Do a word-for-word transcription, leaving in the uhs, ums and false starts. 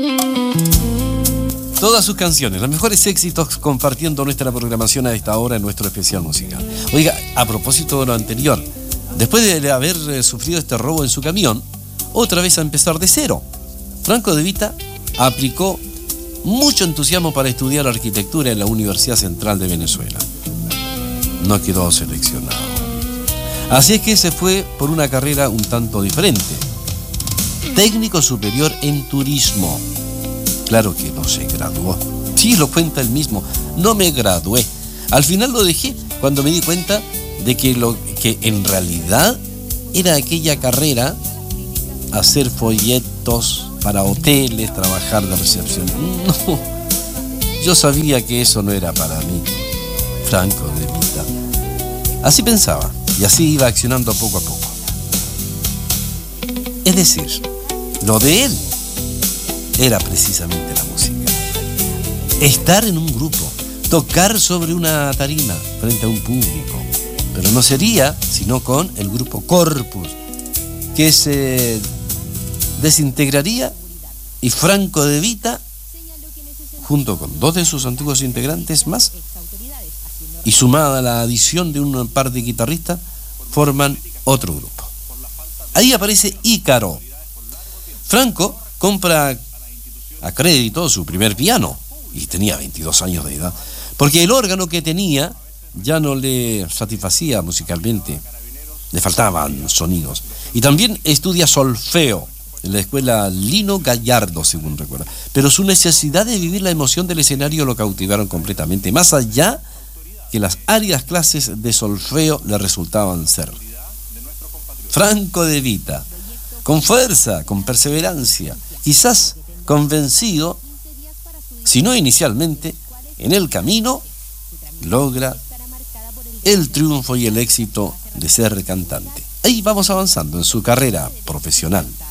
Todas sus canciones, los mejores éxitos, compartiendo nuestra programación a esta hora en nuestro especial musical. Oiga, a propósito de lo anterior, después de haber eh, sufrido este robo en su camión, otra vez a empezar de cero. Franco De Vita aplicó mucho entusiasmo para estudiar arquitectura en la Universidad Central de Venezuela. No quedó seleccionado. Así es que se fue por una carrera un tanto diferente. Técnico superior en turismo. Claro que no se graduó. Sí, lo cuenta él mismo. No me gradué. Al final lo dejé cuando me di cuenta de que, lo, que en realidad era aquella carrera hacer folletos para hoteles, trabajar de recepción. No, yo sabía que eso no era para mí. Franco De Vita. Así pensaba y así iba accionando poco a poco. Es decir, lo de él era precisamente la música. Estar en un grupo, tocar sobre una tarima frente a un público. Pero no sería sino con el grupo Corpus, que se desintegraría y Franco De Vita, junto con dos de sus antiguos integrantes más, y sumada la adición de un par de guitarristas, forman otro grupo. Ahí aparece Ícaro. Franco compra a crédito su primer piano y tenía veintidós años de edad, porque el órgano que tenía ya no le satisfacía musicalmente, le faltaban sonidos. Y también estudia solfeo en la escuela Lino Gallardo, según recuerda. Pero su necesidad de vivir la emoción del escenario lo cautivaron completamente, más allá que las áridas clases de solfeo le resultaban ser. Franco De Vita, con fuerza, con perseverancia, quizás convencido, si no inicialmente, en el camino, logra el triunfo y el éxito de ser cantante. Ahí vamos avanzando en su carrera profesional.